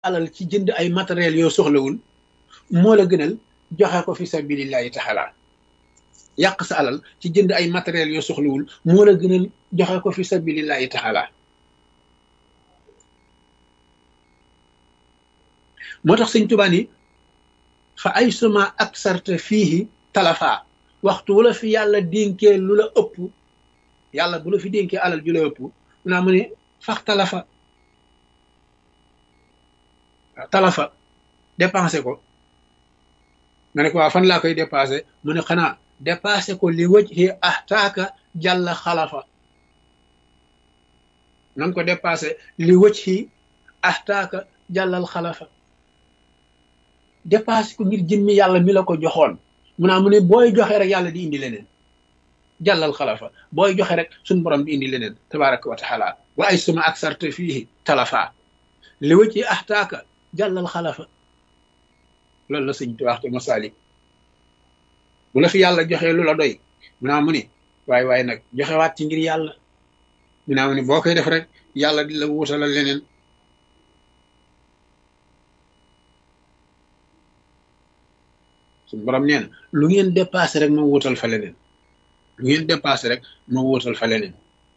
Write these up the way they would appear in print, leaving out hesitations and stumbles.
alal ci jënd ay matériel yoo soxlawul moo la gënal joxe ko fi sabilillahi taala. yàq sa alal ci jënd ay matériel yoo soxlawul moo la gënal joxe ko fi sabilillahi taala. moo tax sëñ Tuubaa ni fa ay suma ak sarte fii talafa waxtu wala fi yàlla dénkee lu la ëpp yàlla bu la fi dénkee alal ju la ëpp mu ne fax talafa talafa dépensé ko nga ne ko waa fan laa koy dépensé mu ne xanaa dépensé ko li wëj xi ahtaaka jàlla xalafa nan ko dépensé li wëj xi ahtaaka jàllal xalafa dépensé ko ngir jëmmi yàlla mi la ko joxoon mu ne booy joxe rek yàlla di indi leneen jàllal xalafa booy joxe rek suñ borom di indi leneen tabaraka wa taala wa ay suma ak sarte fii talafa li wëj xi ahtaaka jàllal xalafa loolu la sëñ wax te Masaalik bu la fi yàlla joxee lu la doy mu ne waaye nag joxewaat ci ngir yàlla mu ne boo koy def rek yàlla di la wuutalal leneen suñu borom nee na lu ngeen dépassé rek ma wuutal fa leneen lu ngeen dépassé rek ma wuutal fa leneen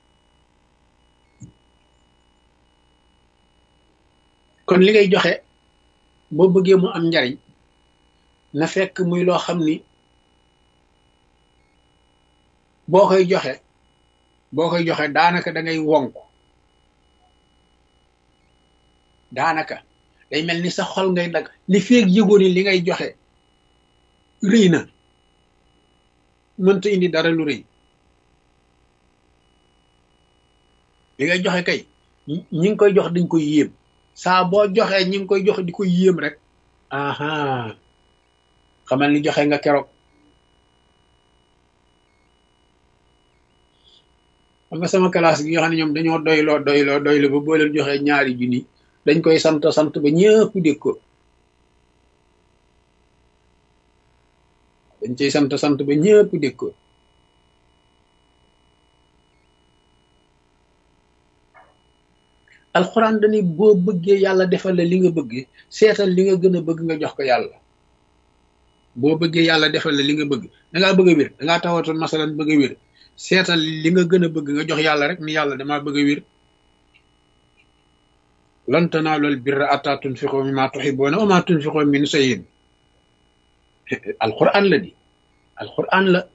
kon li ngay joxe boo bëggee mu am njariñ na fekk muy loo xam ni boo koy joxe daanaka da ngay wonk daanaka day mel ni sa xol ngay dag li feeg yëgoo ni li ngay joxe rëy na mënta indi dara lu rëy li ngay joxe kay ñi ngi koy jox dañ koy yéem saa boo joxee ñi ngi koy joxe di ko yéem rek aha xamal ni joxe nga keroog xam nga sama classe gi nga xam ne ñoom dañoo doyloo ba boo leen joxee ñaari junni dañ koy sant ba ñëpp dégg ko dañ ciy sant ba ñëpp dégg ko alxuraan dañuy boo bëggee yàlla defal la li nga bëgg seetal li nga gën a bëgg nga jox ko yàlla boo bëggee yàlla defal la li nga bëgg dangaa bëgg a wér dangaa tawatoon masalan bëgg a wér seetal li nga gën a bëgg nga jox yàlla rek ni yàlla damaa bëgg a wér lan tanaalul birra hattaa tunfiqu mimmaa tuhibbuuna wa maa tunfiqu min shay'in alxuraan la di alxuraan la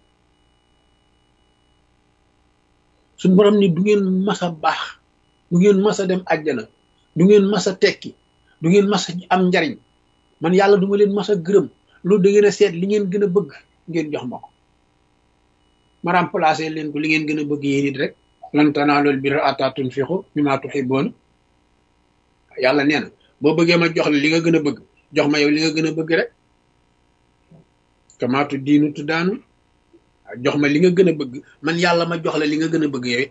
suñu borom ni du ngeen mas a baax du ngeen mas a dem àjjana du ngeen mas a tekki du ngeen mas a am njariñ man yàlla du ma leen mas a gërëm loolu da ngeen a seet li ngeen gën a bëgg ngeen jox ma ko ma remplacé leen ko li ngeen gën a bëgg yéen it rek lan tanaalul birra hattaa tunfiqu mimmaa tuhibbuuna yàlla nee na boo bëggee ma jox la li nga gën a bëgg jox ma yow li nga gën a bëgg rek kamaatu diinu tuddaanu jox ma li nga gën a bëgg man yàlla ma jox la li nga gën a bëgg yow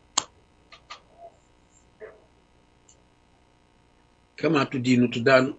kamaatu diinu tuddaanu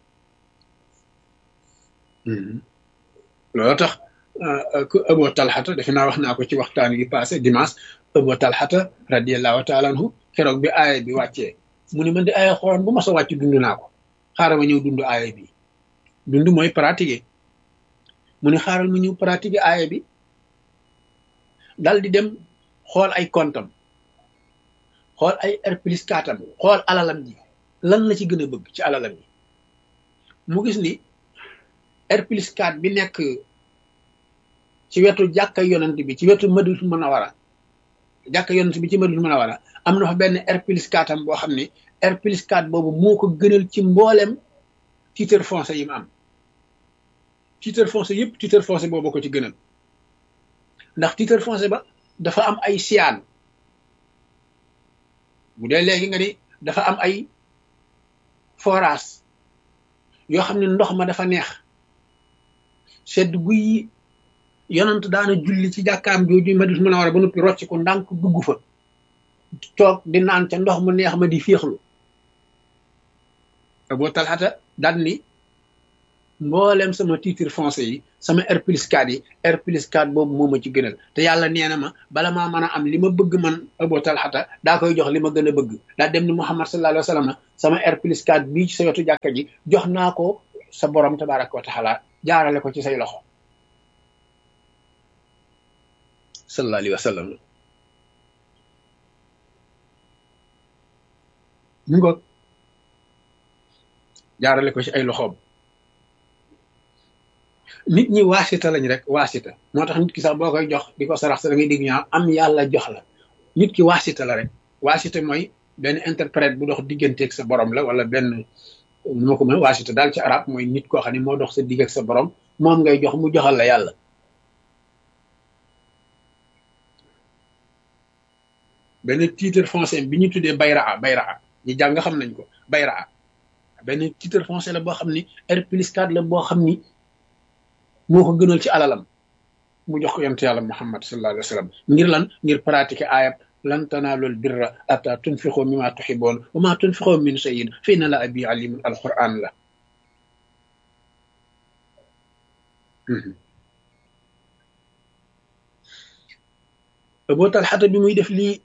loolu tax Abu Talhata defe naa wax naa ko ci waxtaan gi passé dimanche Abu Talhata radiyallahu taala anhu keroog bi aaya bi wàccee mu ne man di aaya xoon bu ma sa wàcc dund naa ko xaaral ma ñëw dund aaya bi dund mooy pratiquer mu ne xaaral ma ñëw pratiquer aaya bi dal di dem xool ay kontam xool ay R+4 am xool alalam ji lan la ci gën a bëgg ci alalam ji mu gis ni R+4 bi nekk ci wetu jàkka yonent bi ci wetu Madinatul Munawwara jàkka yonent bi ci Madinatul Munawwara am na fa benn R+4 am boo xam ne R+4 boobu moo ko gënal ci mboolem titre foncier yi mu am titre foncier yëpp titre foncier boobu ko ci gënal ndax titre foncier ba dafa am ay siyaan bu dee léegi nga ni dafa am ay forage yoo xam ne ndox ma dafa neex sedd guy yonent daana julli ci jàkkaam jooju Madinatul Munawwara ba noppi rocc ko ndànk dugg fa toog di naan ca ndox mu neex ma di féexlu Abu Talhata daan ni mboolem sama titre foncier yi sama R+4 yi R+4 boobu moo ma ci gënal te yàlla nee na ma bala maa mën a am li ma bëgg man Abu Talhata daa koy jox li ma gën a bëgg daa dem ni Muhammad sallallahu alayhi wa sallam sama R+4 bii ci sa wetu jàkka ji jox naa ko sa borom tabaraka wa taala jaarale ko ci say loxo sallallahu alayhi wa sallam mu ngoog jaarale ko ci ay loxoom nit ñi waasita lañ rek waasita moo tax nit ki sax boo koy jox di ko sarax sa da ngay dégg ñaa am yàlla jox la nit ki waasita la rek waasita mooy benn interprète bu dox digganteeg sa borom la wala benn nu ma ko mën waasita daal ci arab mooy nit koo xam ne moo dox sa digg ak sa borom moom ngay jox mu joxal la yàlla benn titre foncier bi ñu tuddee bayraa ñi jàng xam nañ ko bayraa benn titre foncier la boo xam ni R+4 la boo xam ni moo ko gënal ci alalam mu jox ko yonent yàlla Muhammad sallallahu alayhi wa sallam ngir lan ngir pratiquer ayat lan tanaalul birra hatta tunfiqu mimma tuhibboon wa ma tunfiqu min shay'in fa inna Allaha bihi aliimun alquran la Abu Talhata bi muy def lii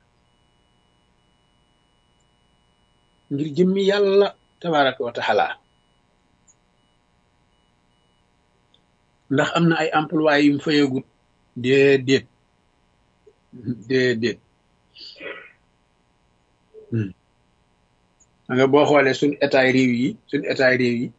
ngir jëmmi yàlla tabaraka wa taala ndax am na ay employés yu mu fayagut déedéet nga boo xoolee suñ état réew yi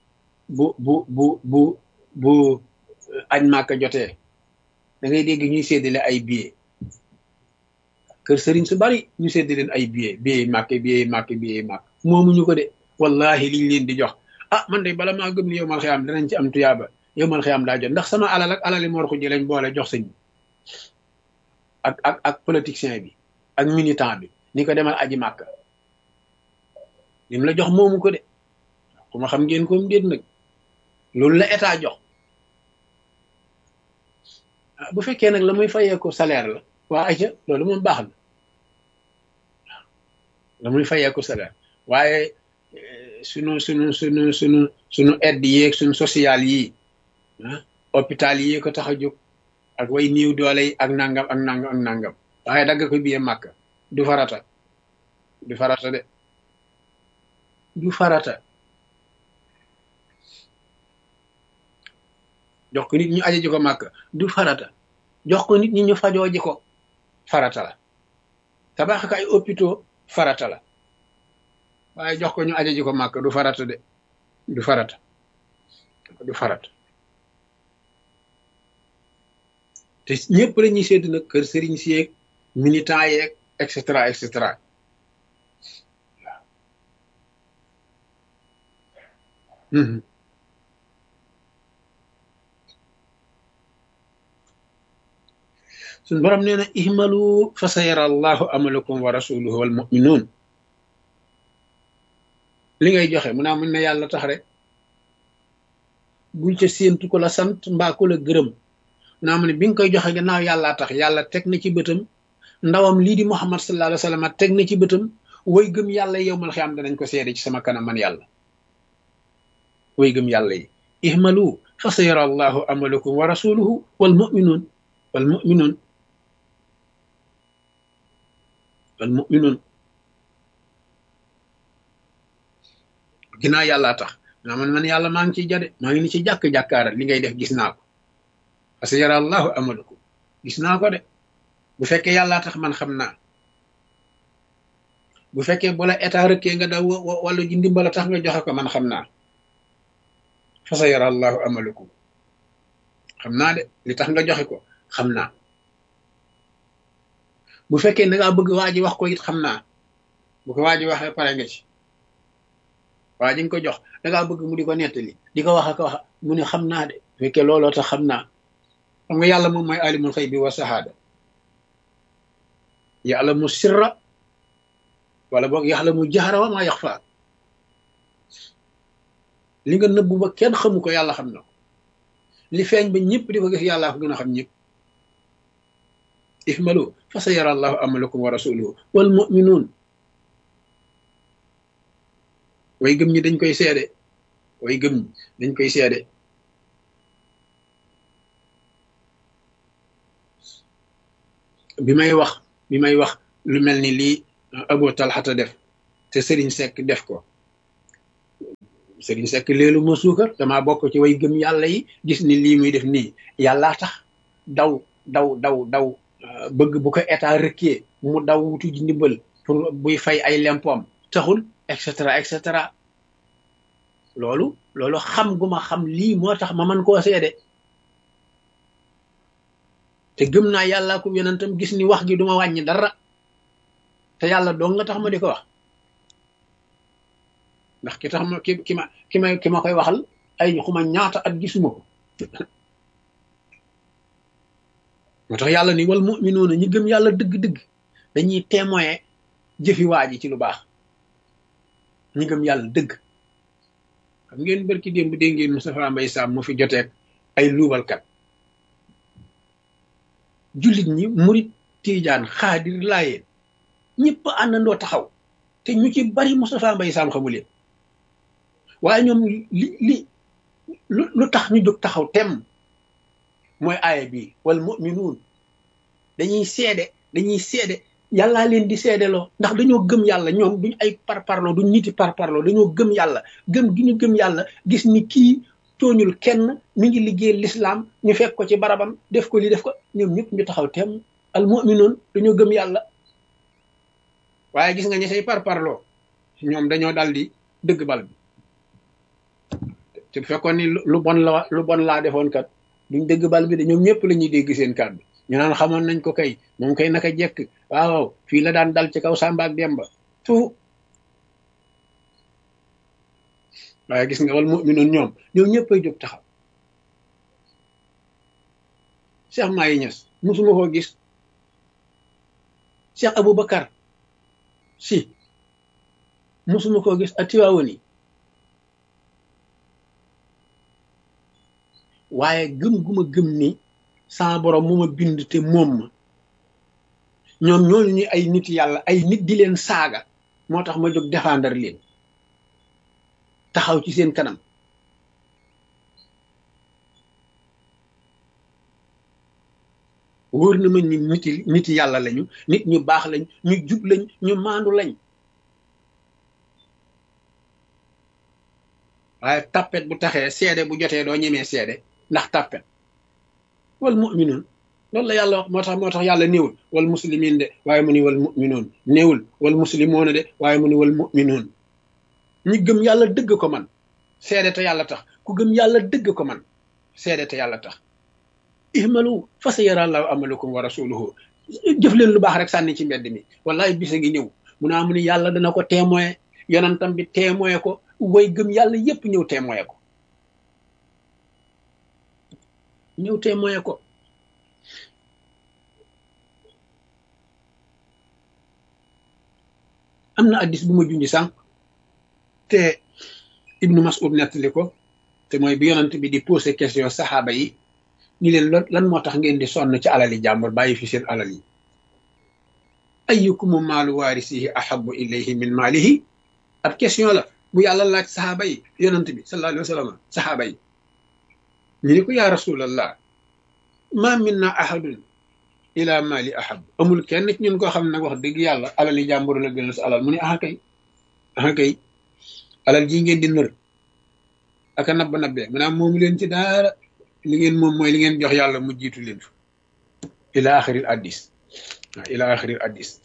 bu añ Màkka jotee da ngay dégg ñuy séddale ay billets kër sëriñ su bari ñu séddale leen ay billets màkk moomuñu ko de wallahi liñ leen di jox man de bala maa gëm ni yow mal xiyaam danañ ci am tuyaaba yow mal xiyaam daa jot ndax sama alal ak alali Mor Xuji lañ boole jox sëñ bi ak politicien bi ak militant bi ni ko demal aji Màkka lim la jox moomu ko de ku ma xam ngeen ko déet nag loolu la état jox bu fekkee nag la muy fayee ko salaire la waa aja loolu moom baax na la muy fayee ko salaire waaye sunu aide yeeg sunu social yi hôpital yi ko tax a jóg ak way niiw doole yi ak nangam waaye dagg ko biye Màkka du farata de du farata jox ko nit ñu aje ji ko Màkka du farata jox ko nit ñi ñu fajoo ji ko farata la tabax ko ay hôpitaux farata la waaye jox ko ñu aje ji ko Màkka du farata de du farata te ñëpp la ñuy sédd nag kër sëriñ si yeeg militant yeeg et cetera waaw suñ borom nee na ihmalu fa sayara allahu amalakum wa rasuluhu wal mu'minun li ngay joxe mu naa mun ne yàlla tax rek bul ca séentu ko la sant mbaa ko la gërëm naa mu ne bi nga koy joxe gannaaw yàllaa tax yàlla teg na ci bëtam ndawam lii di Muhammad sallallahu alayhi wa sallam teg na ci bëtam way gëm yàlla yowmal xiyaam danañ ko seede ci sama kanam man yàlla way gëm yàlla yi ihmalu fa sayara allahu amalakum wa rasuluhu wal mu'minun ginnaaw yàllaa tax naa man yàlla maa ngi ciy jade maa ngi ni ci jàkk-jàkkaaral li ngay def gis naa ko fa sayara allahu amalakum gis naa ko de bu fekkee yàllaa tax man xam naa bu fekkee bu la état rëkkee nga daw wala ji ndimbala tax nga joxe ko man xam naa fa sayara allahu amalakum xam naa de li tax nga joxe ko xam naa bu fekkee da ngaa bëgg waa ji wax ko it xam naa bu ko waa ji waxee pare nga ci waa ji nga ko jox da ngaa bëgg mu di ko nettali di ko wax ak wax mu ne xam naa de bu fekkee looloo tax xam naa xam nga yàlla moom mooy alimul xëy bi wa sahaada yàlla mu sirra wala boog yàlla mu jaxara wa maa yaxfa li nga nëbbu ba kenn xamu ko yàlla xam na ko li feeñ ba ñëpp di ko gis yàllaa ko gën a xam ñëpp ihmalu fa sayara allahu amalakum wa rasuluhu wal mu'minun way gëm ñi dañ koy seede way gëm ñi dañ koy seede. bi may wax lu mel ni lii Abu Talhata def te Serigne Seck def ko Serigne Seck léelu ma suukar damaa bokk ci way gëm yàlla yi gis ni lii muy def nii yàllaa tax daw bëgg bu ko état rëkkee mu daw wutu ji ndimbal pour buy fay ay lempoom taxul et cetera loolu xam gu ma xam lii moo tax ma mën koo seede te gëm naa yàlla ko yonentam gis ni wax gi duma wàññi dara te yàlla dong nga tax ma di ko wax ndax ki tax ma ki ma koy waxal ay xuma ñaata at gisuma ko moo tax yàlla ni wal mu'minuuna ñi gëm yàlla dëgg-dëgg dañuy témoin jëfi waa ji ci lu baax ñi gëm yàlla dëgg. xam ngeen barki démb dégg ngeen Moustapha Mbaye Sam mu fi joteeg ay luubalkat jullit ñi murit tiijaan xaadir laayeen ñëpp àndandoo taxaw te ñu ci bari Moustapha Mbaye Sam xamu leen waaye ñoom lu tax ñu jóg taxaw tem mooy aaya bii wal mu'minuun dañuy seede yàllaa leen di seedeloo ndax dañoo gëm yàlla ñoom duñ ay parparloo duñ niti parparloo dañoo gëm yàlla gëm gi ñu gëm yàlla gis ni kii tooñul kenn mi ngi liggéey l'islam ñu fekk ko ci barabam def ko def ko ñoom ñëpp ñu taxaw teem al mu'minuun dañoo gëm yàlla. waaye gis nga ñi say parparloo ñoom dañoo dal di dëgg bal bi te bu fekkoon ni lu bon laa defoon kat duñ dëgg bal bi de ñoom ñëpp la ñuy dégg seen kàddu ñu naan xamoon nañ ko kay moom kay naka jekk waaw fii la daan dal ci kaw Samba ak Demba tout waaye gis nga wal mu'minuun ñoom ñëpp ay jóg taxaw. Cheikh Mahi Niass musuma koo gis Cheikh Aboubacar si musuma koo gis a Tiwaawani waaye gëm gu ma gëm ni sama borom mu ma bind te moom ma ñoom ñooñu ñu ay nit yàlla ay nit di leen saaga moo tax ma jóg défendre leen taxaw ci seen kanam. wóor na ma ni nit yàlla lañu nit ñu baax lañ ñu jub lañ ñu maandu lañ waaye tappet bu taxee seede bu jotee doo ñemee seede ndax tappet. wal mu'minuun loolu la yàlla wax moo tax yàlla néewul wal muslimiin de waaye mu ni wal mu'minuun néewul wal muslimoona de waaye mu ni wal mu'minuun ñi gëm yàlla dëgg ko man seede te yàlla tax ku gëm yàlla dëgg ko man seede te yàlla tax. ihmalu fa sayarallahu amalukum wa rasuluhu jëf leen lu baax rek sànni ci mbedd mi wallahi bisa ngi ñëw mu naa mu ni yàlla dana ko témoin yonentam bi témoin ko way gëm yàlla yépp ñëw témoin ko am na addis bu ma junji sànq te Ibnu Mas'ud nettali ko te mooy bi yonent bi di posé question saxaaba yi ni leen lan moo tax ngeen di sonn ci alali jàmbur bàyyi fi seen alal yi ayyukumu maalu waarisihi ahabbu ilayhi min maalihi ab question la bu yàlla laaj saxaaba yi yonent bi sallallahu alayhi wa sallam saxaaba yi ñu ni ko yaa rasulallah ma minna ahadun ila maali ahab amul kenn ci ñun koo xam ne nag wax dëgg yàlla alali jàmbur la gën a sa alal mu ne aha kay alal ji ngeen di nër aka nabbee maanaam moomu leen ci dara li ngeen moom mooy li ngeen jox yàlla mu jiitu leen fa ila axiril addis waaw ila axiril addis.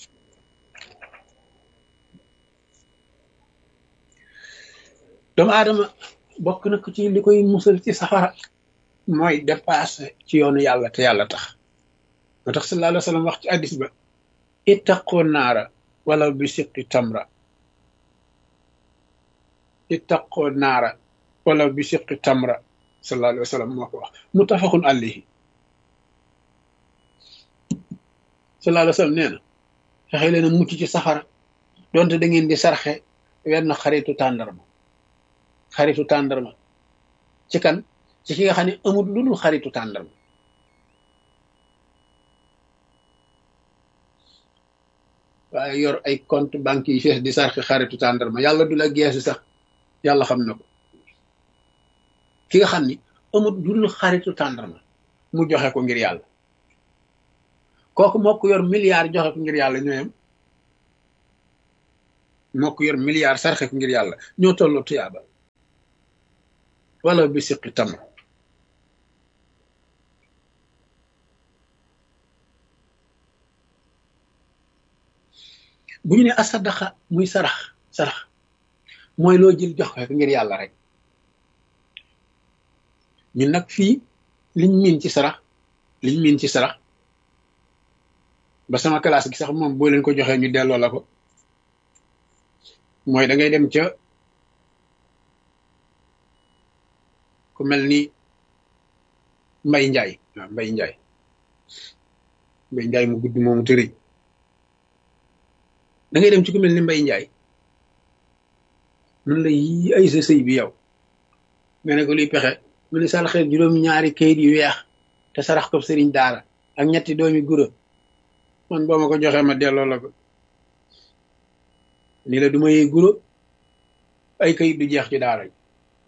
doomu aadama bokk na ko ci li koy musal ci safara mooy dépassé ci yoonu yàlla te yàlla tax moo tax sallallahu alayhi wa sallam wax ci addis ba ittaqoo naara wala bi siqi tamra ittaqoo naara wala bi siqi tamra sallallahu alayhi wa sallam moo ko wax muttafaqun alayhi. sallallahu alayhi wa sallam nee na fexe leen a mucc ci safara donte da ngeen di sarxe wenn xaritu tàndarma ci kan ci ki nga xam ne amul lu dul xaritu tàndarma waaye yor ay compte banque yi fees di sarxe xaritu tàndarma yàlla du la geesu sax yàlla xam na ko ki nga xam ni amut dul xaritu tàndarma mu joxe ko ngir yàlla kooku moo ko yor milliard joxe ko ngir yàlla ñooyam moo ko yor milliard sarxe ko ngir yàlla ñoo tolloo tuyaaba wala bi siqi tam bu ñu ne asadaxa muy sarax mooy loo jël jox ko ngir yàlla rek ñun nag fii liñ miin ci sarax ba sama classe gi sax moom boo leen ko joxee ñu delloo la ko mooy da ngay dem ca ku mel ni Mbay Njaay waaw Mbay Njaay mu gudd moomu tëri da ngay dem ci ku mel ni Mbay Njaay mun la yi ay sa sëy bi yow nga ne ko luy pexe mu ne saraxel juróom-ñaari kayit yu weex te sarax ko sëriñ daara ak ñetti doomi gura man boo ma ko joxee ma delloo la ko ni la du ma yee gura ay kayit du jeex ci daara ji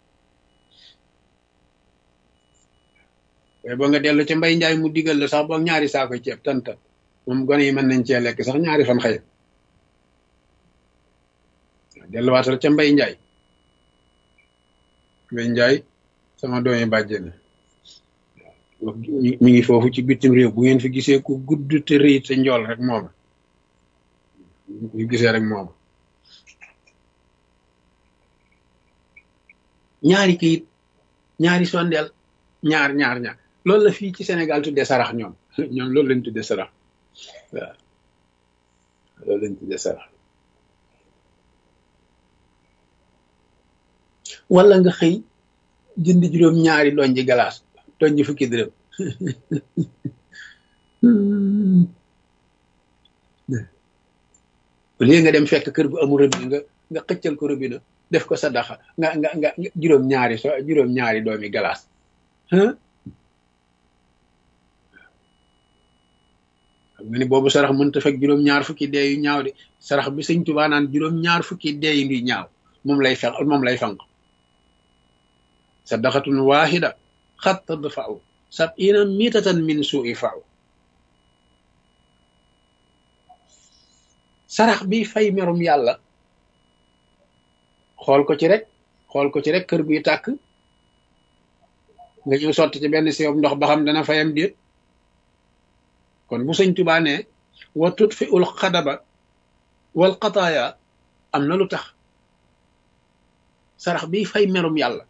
waaye boo nga dellu ca Mbay Njaay mu digal la sax boog ñaari saako ceeb tan moom gone yi mën nañ cee lekk sax ñaari fan xëy delluwaatal ca Mbay Njaay sama doomi bàjjen mi ngi foofu ci bitim réew bu ngeen fi gisee ku gudd te rëy te njool rek moom fi gisee rek moom ñaari kayit ñaari sondeel ñaar loolu la fii ci Sénégal tuddee sarax ñoom loolu lañ tuddee sarax waaw loolu lañ tuddee sarax wala nga xëy jënd juróom-ñaari doñ ji galaas doñ ji fukki dërëm léegi nga dem fekk kër gu amul robinet nga xëccal ko robinet def ko sadaxa nga juróom-ñaari doomi galaas xam nga ni boobu sarax mënta fekk juróom-ñaar fukki dee yu ñaaw de sarax bi sëñ Tuubaa naan juróom-ñaar fukki dee yu ñaaw moom lay fanq sadaxatun waahida xat tadfa'u sab'ina mitatan min su'i fa'u sarax bi fay merum yàlla xool ko ci rek kër guy tàkk nga ñëw sotti ci benn siyob ndox ba xam dana fayam déet kon bu sëñ Tuubaa ne wa tutfi'ul xadaba wal qataaya am na lu tax sarax bi fay merum yàlla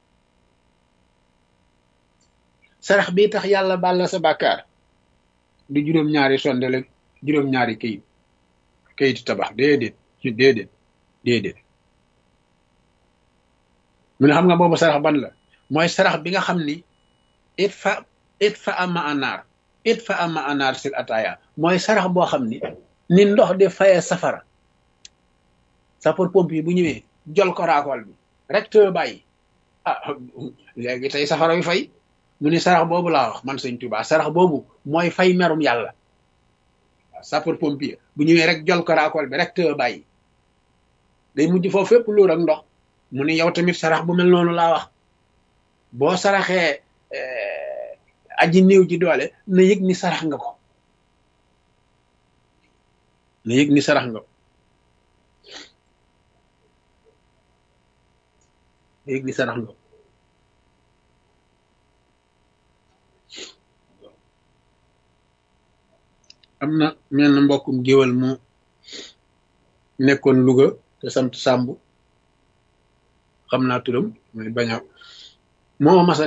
sarax bi tax yàlla baal la sa bàkkaar du juróom-ñaari sondele juróom-ñaari kayiti tabax déedéet mu ne xam nga boobu sarax ban la mooy sarax bi nga xam ni it fa ama anaar sil ataaya mooy sarax boo xam ni ndox di fayee safara sapeur pompier bu ñëwee jol ko raakool bi rek te bàyyi léegi tey safara yu fay mu ni sarax boobu laa wax man sëñ Tuubaa sarax boobu mooy fay merum yàlla sapeur pompier bu ñëwee rek jol ko raakool bi rek te bàyyi day mujj foofu fépp luur ak ndox mu ni yow tamit sarax bu mel noonu laa wax boo saraxee aji néew ji doole na yëg ni sarax nga ko am na mel na mbokkum géwal mu nekkoon Louga te sant Sàmb xam naa turam mooy baña moo mas a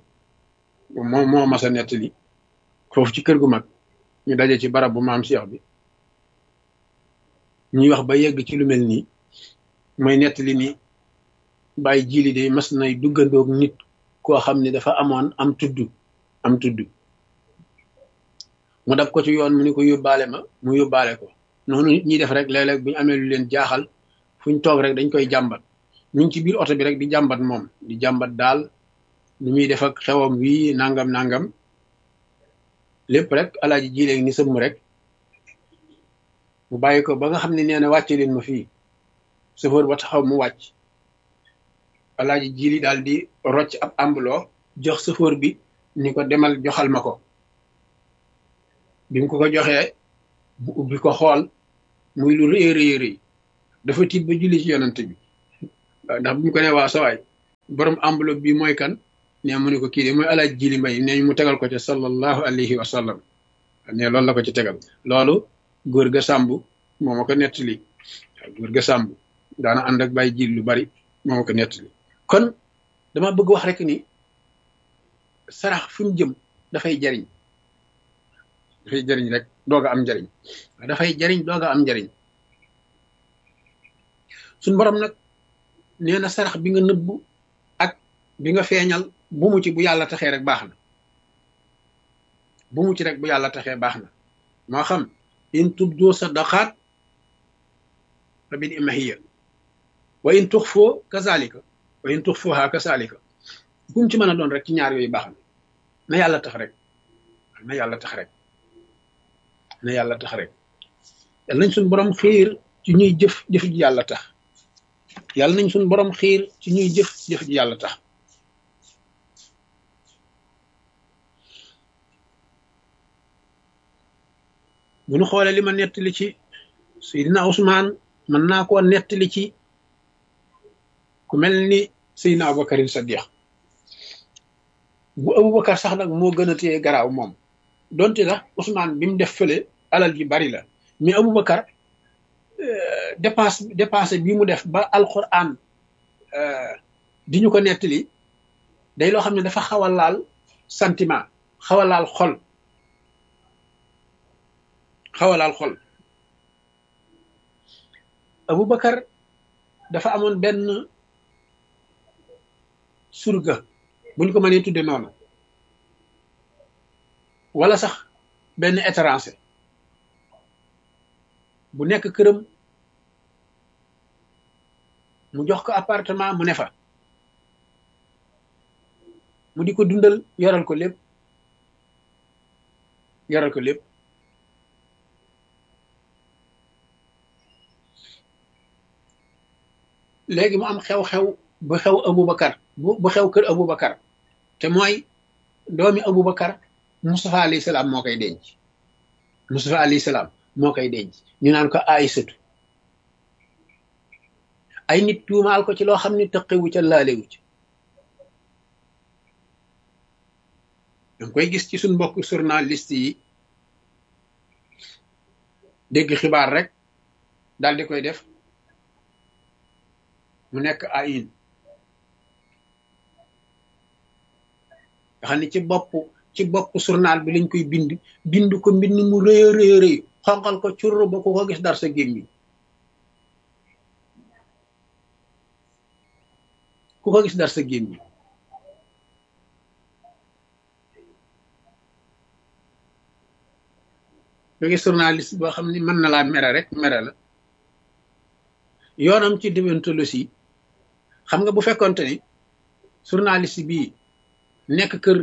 nettali foofu ci kër gu mag ñu daje ci barab bu maam Cheikh bi ñuy wax ba yegg ci lu mel nii mooy nettali ni bàyyi jili de mas nay duggandoog nit koo xam ne dafa amoon am tudd mu dab ko ci yoon mu ni ko yóbbaale ma mu yóbbaale ko noonu nit ñi def rek léeg-léeg bu ñu amee lu leen jaaxal fu ñu toog rek dañ koy jàmbat ñu ngi ci biir oto bi rek di jàmbat moom di jàmbat daal ni muy def ak xewam wii nangam lépp rek alaaji jileeg ni sëmm rek mu bàyyi ko ba nga xam ne nee na wàcce leen ma fii chauffeur ba taxaw mu wàcc alaaji jili daal di rocc ab ambuloo jox sëfoor bi ni ko demal joxal ma ko bi mu ko joxee bu ubbi ko xool muy lu rëy rëy rëy dafa tiit ba julli ci yonante bi ndax bu mu ko ne waa sawaay borom enveloppe bi mooy kan ne mu ne ko kii de mooy alaaj jili mbay ne mu tegal ko ci sallallahu alayhi wa sallam ne loolu la ko ci tegal loolu góor ga sàmb moo ma ko nettali góor ga sàmb daana ànd ak bàyyi jil lu bari moo ma ko nettali kon dama bëgg wax rek ni sarax fi mu jëm dafay jariñ rek dooga am njariñ dafay jariñ dooga am njariñ suñ borom nag nee na sarax bi nga nëbbu ak bi nga feeñal bu mu ci bu yàlla taxee rek baax na bu mu ci rek bu yàlla taxee baax na moo xam in tubdu sadaqaat fa bi ni'ma wa in tuxfoo kazalika wa in tuxfuha kazalika bu mu ci mën a doon rek ci ñaar yooyu baax na yàlla tax rek na yàlla tax rek na yàlla tax rek yàlla nañ suñ borom xiir ci ñuy jëf jëf ji yàlla tax yàlla nañ suñ borom xiir ci ñuy jëf jëf ji yàlla tax bu ñu xoolee li ma nettali ci Seydina Ousmane mën naa koo nettali ci ku mel ni Seydina Aboubacarin Sadiq bu Aboubacar sax nag moo gën a téye garaaw moom donte sax Ousmane bi mu def fële alal ji bari la mais Aboubacar dépense bi mu def ba alquran di ñu ko nettali day loo xam ne dafa xaw a laal sentiment xaw a laal xol Aboubacar dafa amoon benn surga buñ ko mënee tudde noonu wala sax benn étranger bu nekk këram mu jox ko appartement mu ne fa mu di ko dundal yoral ko lépp léegi mu am xew-xew bu xew Aboubacar bu xew kër Aboubacar te mooy doomi Aboubacar Moustapha alayhi salaam moo koy denc Moustapha alayhi salaam moo koy denc ñu naan ko Aysatu ay nit tuumaal ko ci loo xam ne tëqewu ca laalewu ci danga koy gis ci suñ mbokk journaliste yi dégg xibaar rek daal di koy def mu nekk ayin nga xam ne ci bopp journal bi lañ koy bind ko mbind mu rëy a rëy rëy xonqal ko curr ba ku ko gis dar sa gémmiñ ku ko gis dar sa gémmiñ nga gis journaliste boo xam ne mën na laa mere rek mere la yoonam ci déontologie xam nga bu fekkonte ni journaliste bii nekk kër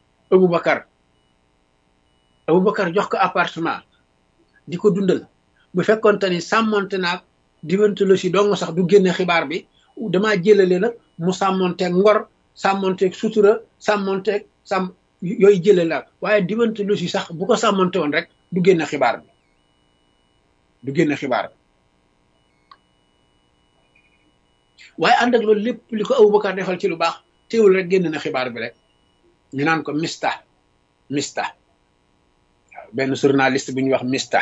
Aboubacar jox ko appartement di ko dundal bu fekkonte ni sàmmonte naag déontologie dong sax du génne xibaar bi damaa jëlale nag mu sàmmonteeg ngor sàmmonteeg sutura sàmmonteeg yooyu jëlale la waaye déontologie sax bu ko sàmmonte woon rek du génne xibaar bi waaye ànd ak loolu lépp li ko Aboubacar defal ci lu baax teewul rek génn na xibaar bi rek ñu naan ko mista waaw benn journaliste bu ñuy wax mista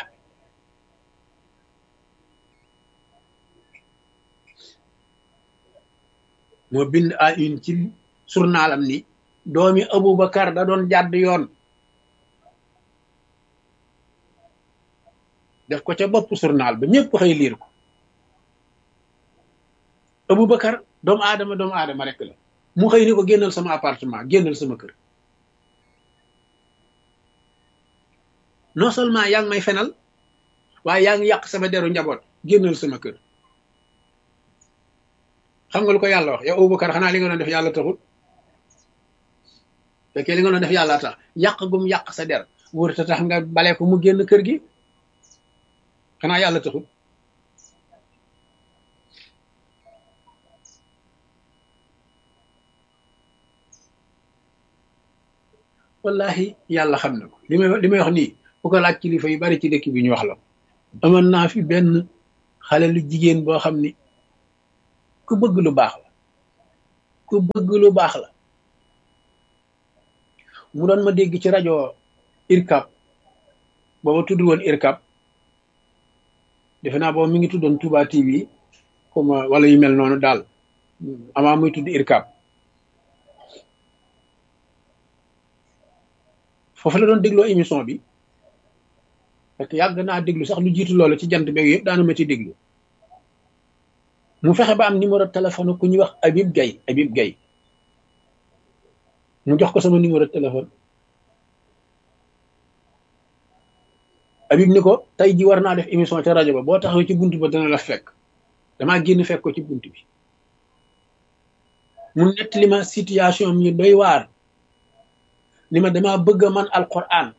moo bind à une ci journalam ni doomi Aboubacar da doon jàdd yoon def ko ca bopp journal ba ñëpp xëy liir ko Aboubacar doomu aadama rek la mu xëy ni ko génnal sama appartement génnal sama kër non seulement yaa ngi may fenal waaye yaa ngi yàq sama deru njaboot génnal sama kër xam nga lu ko yàlla wax yow Aboubacar xanaa li nga doon def yàlla taxul fekkee li nga doon def yàlla tax yàq gum yàq sa der wóor ta tax nga bale ko mu génn kër gi xanaa yàlla taxul wallahi yàlla xam na ko li may wax nii bu ko laaj kilifa yu bari ci dëkk bi ñu wax la amoon naa fi benn xale lu jigéen boo xam ni ku bëgg lu baax la ku bëgg lu baax la mu doon ma dégg ci rajo IRCAP booba tudd woon IRCAP defe naa booba mi ngi tuddoon Touba TV comme wala yu mel noonu daal avant muy tudd IRCAP foofu la doon dégloo émission bi parce que yàgg naa déglu sax lu jiitu loolu ci jant beeg yëpp daana ma ci déglu mu fexe ba am numéro téléphone ku ñuy wax Habib Gaye mu jox ko sama numéro téléphone Habib ni ko tey ji war naa def émission ca rajo ba boo taxawee ci bunt ba dana la fekk damaa génn fekk ko ci bunt bi mu nettali ma situation mi doy waar ni ma damaa bëgg a man alquran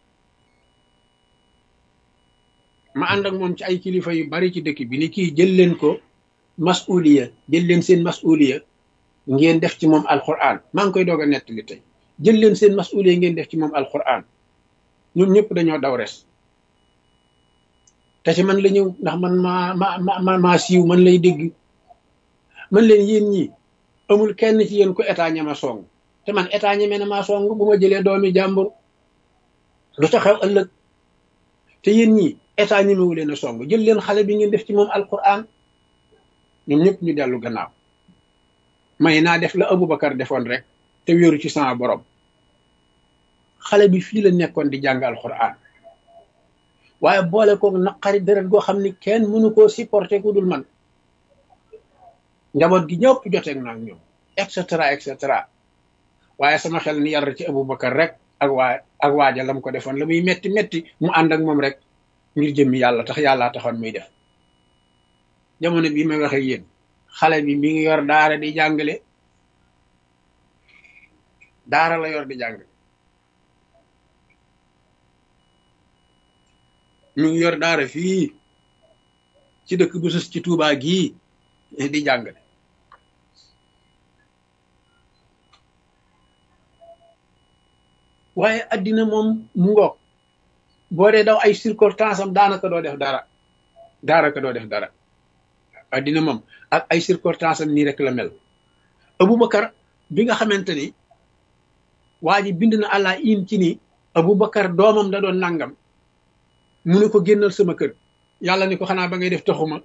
ma ànd ak moom ci ay kilifa yu bari ci dëkk bi ni kii jël leen ko masuliya jël leen seen masuliya ngeen def ci moom alquran maa ngi koy doog a nettali tey jël leen seen masuliya ngeen def ci moom alquran ñoom ñëpp dañoo daw res te ci man la ñëw ndax man maa siiw man lay dégg man leen yéen ñi amul kenn ci yéen ko état ñama song te man état ñeme na maa song bu ma jëlee doomi jàmbur lu ta xew ëllëg te yéen ñi état ñemewu leen a song jël leen xale bi ngeen def ci moom alquran ñoom ñëpp ñu dellu gannaaw may naa def la Aboubacar defoon rek te wéeru ci sama borom xale bi fii la nekkoon di jàng alquran waaye boole koog naqari deret goo xam ni kenn mënu koo supporter ku dul man njaboot gi ñëpp joteeg naa ñoom et cetera waaye sama xel ni yar ci Aboubacar rek ak waaja lam ko defoon la muy metti mu ànd ak moom rek ngir jëmmi yàlla tax yàllaa taxoon muy def jamono bii may waxe yéen xale bi mi ngi yor daara di jàngale daara la yor di jàngale mi ngi yor daara fii ci dëkk bu sës ci Touba gii di jàngale waaye addina moom mu ngoog boo dee daw ay circonstance am daanaka doo def dara addina moom ak ay circonstance am nii rek la mel Aboubacar bi nga xamante ni waa ji bind na àlla in ci ni Aboubacar doomam da doon nangam mu ne ko génnal sama kër yàlla ni ko xanaa ba ngay def taxuma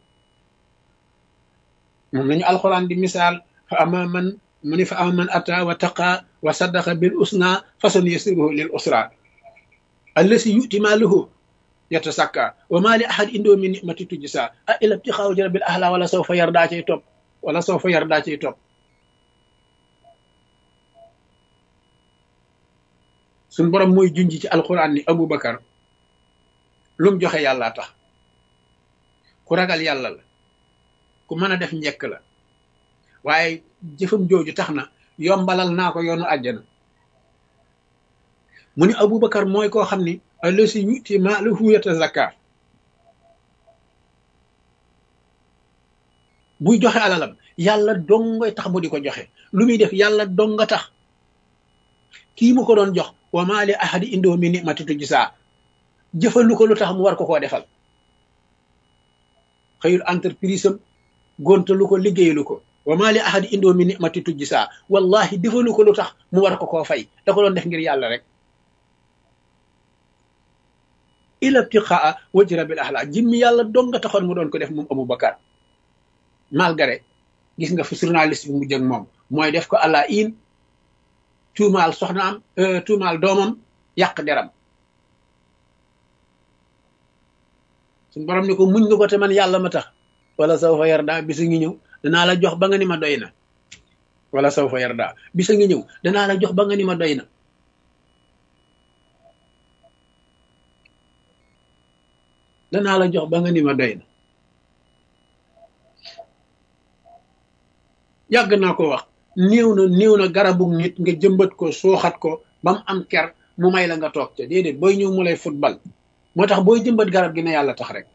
moom lañu alxuraan di misaal fa ama man mu ni fa ama man ata wa taqa wa saddaqa bil usna fasan yasiruhu lil usra allasi yuti maalahu yatasakka wa ma li ahad indoo min nimati tujsa a ila ibtixaaw rabbil ahla wala sawfa yardaa cay topp suñ borom mooy junj ci alxuraan ni Aboubacar lum joxe yàlla tax ku ragal yàlla la ku mën a def njekk la waaye jëfam jooju tax na yombalal naa ko yoonu àjjana mu ni Aboubacar mooy koo xam ni allasi yuti maalahu yatazakka buy joxe alalam yàlla dongoy tax mu di ko joxe lu muy def yàlla donga tax kii mu ko doon jox wa maa li ahadi indoo min nimati tujsaa jëfalu ko lu tax mu war ko koo defal xëyul entreprise am gontalu ko liggéeyalu ko wa maa li ahadi indoo min nimati tujsaa wallahi defalu ko lu tax mu war ko koo fay da ko doon def ngir yàlla rek ila ibtiqaa wajhi rabbil ahla jimmi yàlla dong nga taxoon mu doon ko def moom Aboubacar malgré gis nga fu journaliste bi mu jëg moom mooy def ko àlla in tuumaal soxnaam tuumaal doomam yàq deram suñ borom ni ko muñ nga ko te man yàlla ma tax wala sawfa yarda bisa ngi ñëw danaa la jox ba nga ni ma doy na wala sawfa yarda bisa ngi ñëw danaa la jox ba nga ni ma doy na danaa la jox ba nga ni ma doy na yàgg naa ko wax néew na garabu nit nga jëmbat ko sooxat ko ba mu am ker mu may la nga toog ca déedéet booy ñëw mu lay football moo tax booy jëmbat garab gi na yàlla tax rek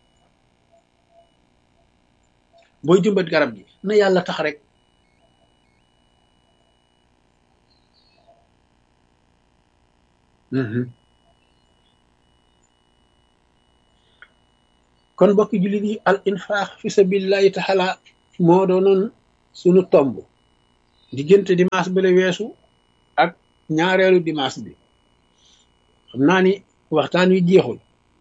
booy jëmbat garab gi na yàlla tax rek kon mbokki jullit yi al infaq fi sabilillahi taala moo doonoon sunu tomb diggante dimanche bi la weesu ak ñaareelu dimanche bi xam naa ni waxtaan wi jeexul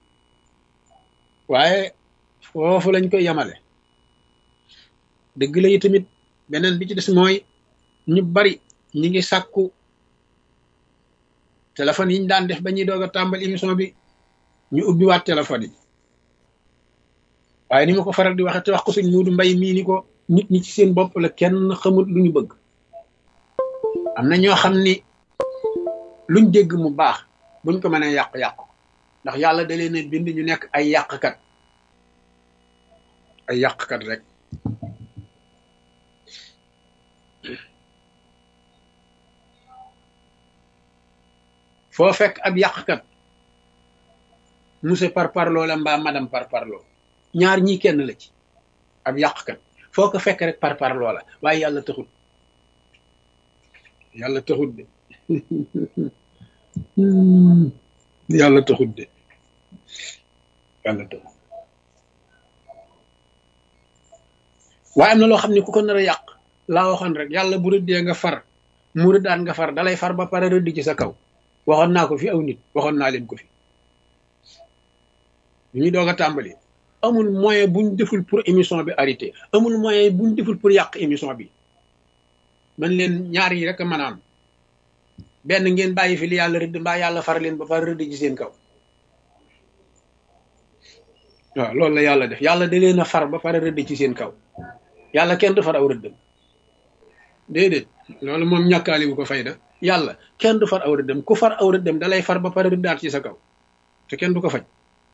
waaye foofu lañ koy yamale dëgg la yi tamit beneen bi ci des mooy ñu bari ñi ngi sàkku téléphone yi ñu daan def ba ñuy doog a tàmbali émission bi ñu ubbiwaat téléphone yi waaye ni ma ko faral di waxe te wax ko sëñ Muudu Mbay mii ni ko nit ñi ci seen bopp la kenn xamut lu ñu bëgg am na ñoo xam ni luñ dégg mu baax buñ ko mënee yàq ndax yàlla da leen a bind ñu nekk ay yàqkat rek foo fekk ab yàqkat monsieur parparloo la mbaa madame parparloo ñaar ñii kenn la ci ab yàqkat foo ko fekk rek parparloo la waaye yàlla taxut de yàlla taxut waaye am na loo xam ne ku ko nar a yàq laa waxoon rek yàlla bu rëddee nga far mu rëddaan nga far dalay far ba pare rëdd ci sa kaw waxoon naa ko fi aw nit waxoon naa leen ko fi ñu doog a tàmbali amul moyen buñ deful pour émission bi arrêté amul moyen buñ deful pour yàq émission bi man leen ñaar yi rek a mën a am benn ngeen bàyyi fi li yàlla rëdd mbaa yàlla far leen ba pare rëdd ci seen kaw waaw loolu la yàlla def yàlla da leen a far ba pare rëdd ci seen kaw yàlla kenn du far aw rëddam déedéet loolu moom ñàkkaali bu ko fayda yàlla kenn du far aw rëddam ku far aw rëddam dalay far ba pare rëddaat ci sa kaw te kenn du ko faj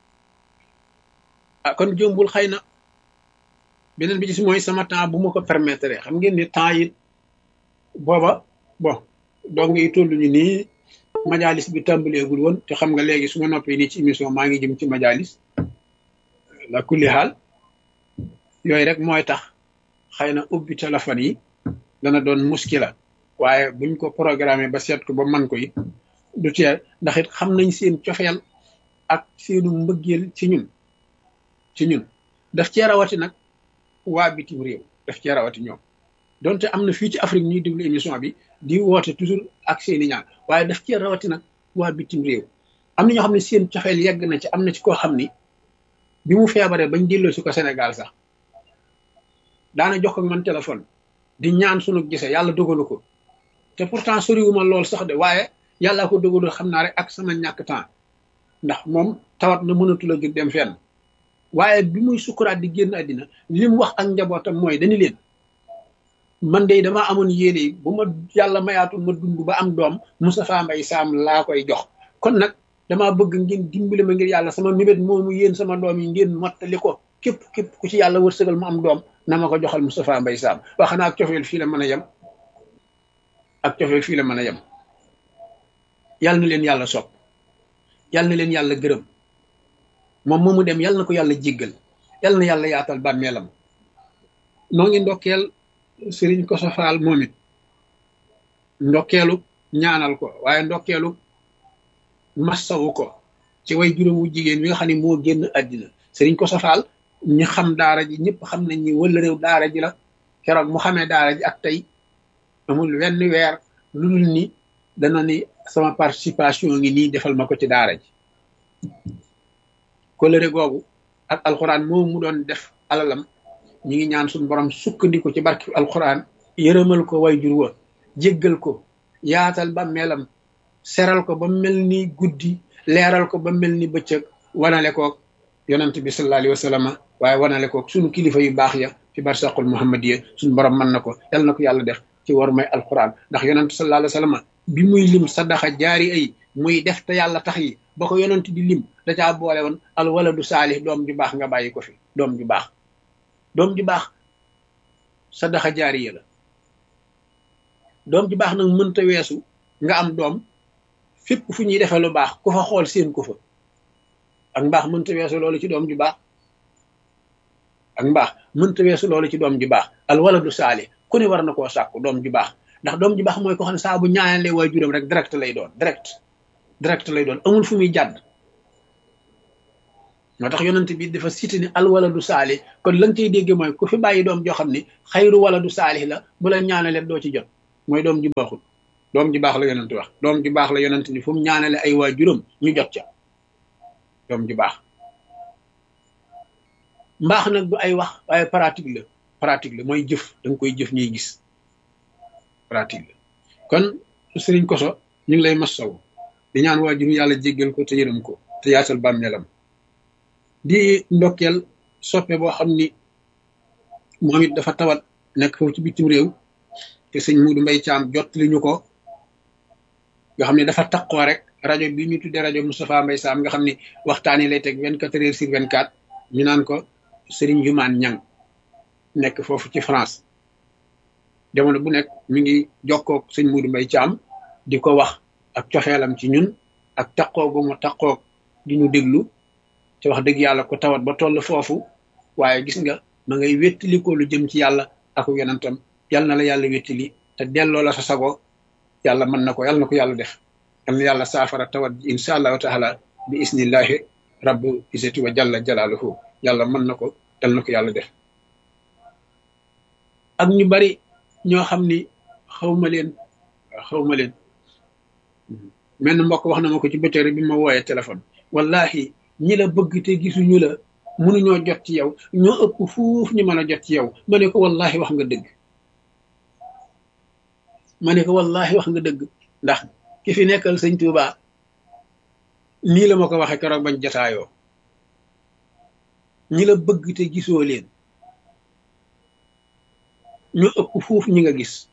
ah kon jombul xëy na beneen bi ci mooy sama temps bu ma ko permettre xam ngeen ni temps yi booba bon donc yi toll ñu nii majalis bi tàmbaleegul woon te xam nga léegi su ma noppee nii ci émission maa ngi jëm ci majalis la kulli xaal yooyu rek mooy tax xëy na ubbi téléphone yi dana doon muskila waaye buñ ko programmé ba seet ko ba man ko it du tee ndax it xam nañ seen cofeel ak seenu mbëggeel ci ñun daf cee rawati nag waa bitim réew daf cee rawati ñoom donte am na fii ci Afrique ñuy déglu émission bi di woote toujours ak seeni ñaan waaye daf cee rawati nag waa bitim réew am na ñoo xam ne seen cofeel yegg na ci am na ci koo xam ni bi mu feebaree bañ delloo si ko Sénégal sax daana jox ko man téléphone di ñaan sunu gise yàlla dogalu ko te pourtant soriwuma lool sax de waaye yàllaa ko dogalu xam naa rek ak sama ñàkk temps ndax moom tawat na mënatul a jóg dem fenn waaye bi muy sukuraat di génn àddina li mu wax ak njabootam mooy dañu leen man de damaa amoon yéene yi bu ma yàlla mayaatul ma dund ba am doom Moustapha Mbaye Sam laa koy jox kon nag damaa bëgg ngeen dimbali ma ngir yàlla sama mébét moomu yéen sama doom yi ngeen mottali ko képp ku ci yàlla wërsëgal mu am doom na ma ko joxal Moustapha Mbaye Sam wax na ak cofeel fii la mën a yem yàlla na leen yàlla sopp yàlla na leen yàlla gërëm moom moomu dem yàlla na ko yàlla jéggal yàlla na yàlla yaatal bàmmeelam noo ngi ndokkeel Sëriñ Koso Faal moom it ndokkeelu ñaanal ko waaye ndokkeelu massawu ko ci way juróom wu jigéen wi nga xam ne moo génn àddina Sëriñ Koso Faal ñi xam daara ji ñëpp xam nañ ni wala réew daara ji la keroog mu xamee daara ji ak tey amul wenn weer lu dul ni dana ni sama participation ngi nii defal ma ko ci daara ji kolëre googu ak alxuraan moom mu doon def alalam ñi ngi ñaan suñu borom sukkandiku ci barki alxuraan yërëmal ko way jur wa jéggal ko yaatal ba melam seral ko ba mel ni guddi leeral ko ba mel ni bëccëg wanale koog yonent bi sallallahu alayhi wa sallam waaye wanale koog suñu kilifa yu baax ya ci barsaqul muhammadiya suñu borom mën na ko yal na ko yàlla def ci war may alxuraan ndax yonent sallallahu alayhi wa sallam bi muy lim sadaxa jaari ay muy def te yàlla tax yi ba ko yonent di lim da caa boole woon al waladu saalih doom ju baax nga bàyyi ko fi doom ju baax sadaxa jaariya la doom ju baax nag mënta weesu nga am doom fépp fu ñuy defee lu baax ku fa xool seen ko fa ak mbaax mënta weesu loolu ci doom ju baax al waladu saalih ku ne war na koo sàkku doom ju baax ndax doom ju baax mooy ko xam ne saa bu ñaanalee waajuram rek direct lay doon direct direct lay doon amul fu muy jàdd moo tax yonent bi dafa cité ni al waladu saalih kon la nga cay dégge mooy ku fi bàyyi doom joo xam ni xayru waladu saalih la bu la ñaanale doo ci jot mooy doom ji baaxul doom ji baax la yonent wax doom ji baax la yonent ni fu mu ñaanale ay waajuram ñu jot ca doom ji baax mbaax nag du ay wax waaye pratique la mooy jëf da nga koy jëf ñuy gis pratique la kon sëriñ Koso ñu ngi lay masaw di ñaan waajur yàlla jéggal ko te yërëm ko te yaatal bàmmeelam di ndokkeel soppe boo xam ni moom it dafa tawat nekk foofu ci bitim réew te sëñ Muudu Mbay Caam jot li ñu ko nga xam ne dafa taqoo rek rajo bi ñu tuddee rajo Moustapha Mbay Sam nga xam ni waxtaan yi lay teg 24h/24 ñu naan ko Sëriñ Yumaan Ñang nekk foofu ci France jamono bu nekk mi ngi jokkoog sëñ Muudu Mbay Caam di ko wax ak cofeelam ci ñun ak taqoo gu mu taqoog di ñu déglu te wax dëgg yàlla ko tawat ba toll foofu waaye gis nga ma ngay wéttali ko lu jëm ci yàlla ak yonentam yal na la yàlla wéttali te delloo la sa sago yàlla mën na ko yàlla na ko yàlla def yal na yàlla saafara tawat ji insha allahu taala bi isnillahi rabbu isati wa jalla jalaaluhu yàlla mën na ko yal na ko yàlla def ak ñu bari ñoo xam ni xawma leen menn mbokk wax na ma ko ci bëccëg bi ma wooyee téléphone wallahi ñi la bëgg te gisuñu la mënuñoo jot ci yow ñoo ëpp fuuf ñu mën a jot ci yow ma ne ko wallahi wax nga dëgg ndax ki fi nekkal sëñ Tuuba nii la ma ko waxee keroog bañ jotaayoo ñi la bëgg te gisoo leen ñoo ëpp fuuf ñi nga gis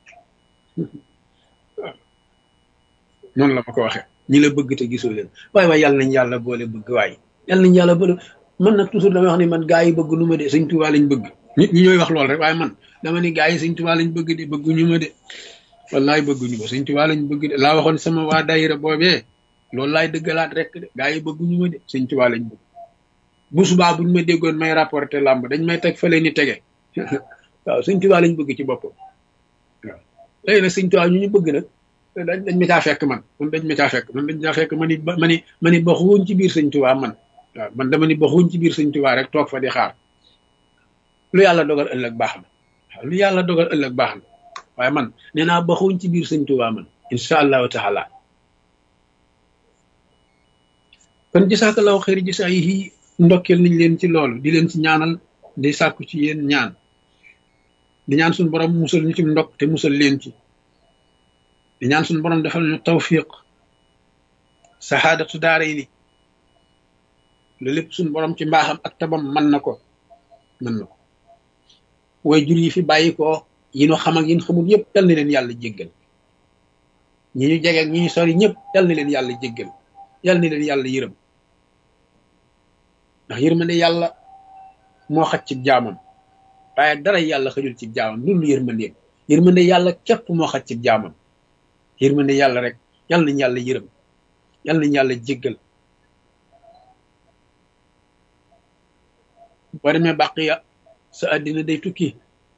noonu la ma ko waxee ñi la bëgg te gisoo leen waaye yàlla nañ yàlla boole bëgg waaye yàlla nañ yàlla boole man nag toujours dama wax ni man gaa yi bëgg nu ma de sëñ Tuubaa lañ bëgg nit ñi ñooy wax lool rek waaye man dama ni gaa yi sëñ Tuubaa lañ bëgg de bëgguñu ma de wallaay bëgguñu ma sëñ Tuubaa lañ bëgg de laa waxoon sama waa daayira boobee loolu laay dëggalaat rek de gaa yi bëgguñu ma de sëñ Tuubaa lañ bëgg bu subaa buñ ma déggoon may rapporté làmb dañ may teg fële ni tege waaw sëñ Tuubaa lañ bëgg ci boppam waaw léegi nag sëñ Tuubaa ñu bëgg nag dañ ma caa fekk man dañ ma caa fekk ma ni baxuñ ci biir sëñ Tuubaa man waaw man dama ni baxuñ ci biir sëñ Tuubaa rek toog fa di xaar lu yàlla dogal ëllëg baax na waaw lu yàlla dogal ëllëg baax na waaye man nee naa baxuñ ci biir sëñ Tuubaa man insha allahu taala kon jasaakallaahu xayri jasaa yi ndokkeel nañ leen ci loolu di leen ci ñaanal di sàkku ci yéen ñaan di ñaan suñu borom musal ñu ci ndokk te musal leen ci di ñaan suñu borom defal ñu tawfiq saxaadatu daaray ni loolu lépp suñu borom ci mbaaxam ak tabam mën na ko way jur yi fi bàyyi ko yi ñu xam ak yi ñu xamul yëpp yal na leen yàlla jéggal ñi ñu jege ak ñi ñu sori ñëpp yal na leen yàlla jéggal yal na leen yàlla yërëm ndax yërmande yàlla moo xaj ci jaamam waaye dara yàlla xajul ci jaamam loolu yërmande yàlla képp moo xaj ci jaamam yërmande yàlla rek yal nañ yàlla yërëm yal nañ yàlla jéggal boo demee Baqiya sa àddina day tukki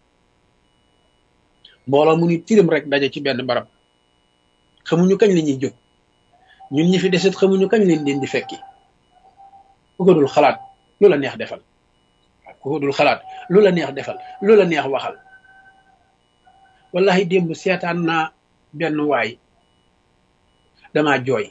mbooloo mu ni tirim rek daje ci benn barab xamuñu kañ la ñuy jóg ñun ñi fi deset xamuñu kañ leen di fekki ku ko dul xalaat lu la neex defal ku ko dul xalaat lu la neex defal lu la neex waxal wallahi démb seetaan naa benn waay damaa jooy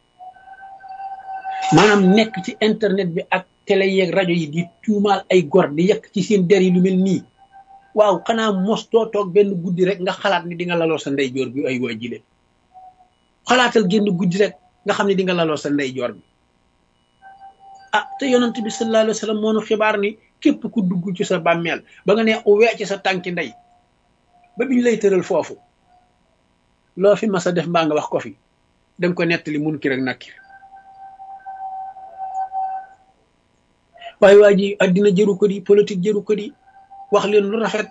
maanaam nekk ci internet bi ak télé yeeg rajo yi di tuumaal ay gor di yekk ci seen der yi lu mel nii waaw xanaa mos doo toog benn guddi rek nga xalaat ni di nga laloo sa ndeyjoor bi ay waa jile xalaatal génn guddi rek nga xam ne di nga laloo sa ndeyjoor bi ah te yonent bi sallallahu alayhi wa sallam moo nu xibaar ni képp ku dugg ci sa bàmmeel ba nga ne wee ci sa tànki ndey ba biñ lay tëral foofu loo fi mas a def mbaa nga wax ko fi danga ko nettali Munkar ak Nakiir waaye waa ji addina jëru ko di politique jëru ko di wax leen lu rafet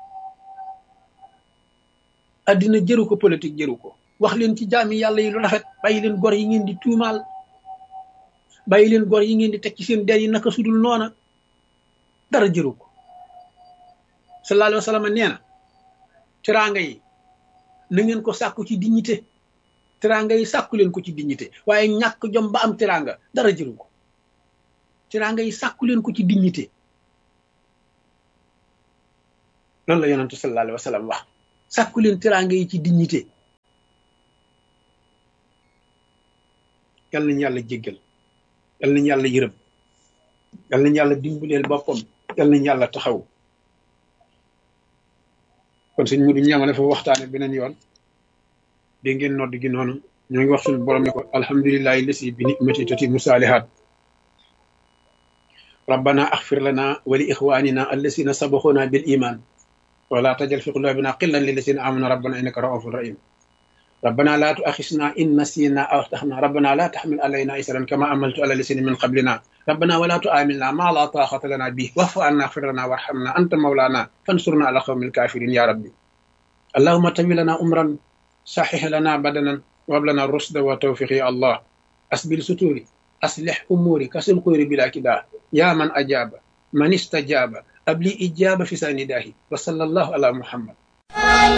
addina jëru ko politique jëru ko wax leen ci jaami yàlla yi lu rafet bàyyi leen gor yi ngeen di tuumaal bàyyi leen gor yi ngeen di teg ci seen der yi naka sudul noona dara jëru ko sallallahu alayhi wa sallam nee na teraanga yi na ngeen ko sàkku ci dignité teraanga yi sàkku leen ko ci dignité waaye ñàkk jom ba am teraanga dara jëru ko teraanga yi sàkku leen ko ci dignité loolu la yonentu sallallahu alayhi wa sallam wax sàkku leen teraanga yi ci dignité yal nañu yàlla jéggal yal nañu yàlla yërëm yal nañu yàlla dimbaleel boppam yal nañu yàlla taxaw kon sëñ Mudu ñu ñamale fa waxtaane beneen yoon dégg ngeen nodd gi noonu ñoo ngi wax suñu borom ne ko alhamdulillahi lasi bi ni'mati tatimu saalihaat rabbana axfir lana wa li ixwanina allasina sabaxuna bil iman wala tajal fi qulubina qillan lillasina amanu rabbana innaka raufun rahim ربنا لا تؤاخذنا إن نسينا أو أخطأنا ربنا لا تحمل علينا إسرا كما عملت على الذين من قبلنا ربنا ولا تؤاملنا ما لا طاقة لنا به واعف عنا اغفر لنا وارحمنا أنت مولانا فانصرنا على قوم الكافرين يا ربي اللهم تم لنا أمرا صحح لنا بدنا وهب لنا الرشد والتوفيق يا الله أسبل ستوري أصلح أموري كسل قيري بلا كداه يا من أجاب من استجاب أبلي إجابة في سنداه وصلى الله على محمد